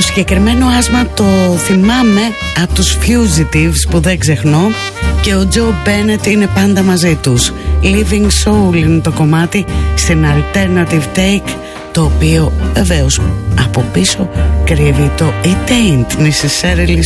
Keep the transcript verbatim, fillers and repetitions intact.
συγκεκριμένο άσμα το θυμάμαι από τους Fugitives που δεν ξεχνώ, και ο Τζο Μπένετ είναι πάντα μαζί τους. Living Soul είναι το κομμάτι στην Alternative Take, το οποίο βεβαίως από πίσω κρύβει το It Ain't Necessarily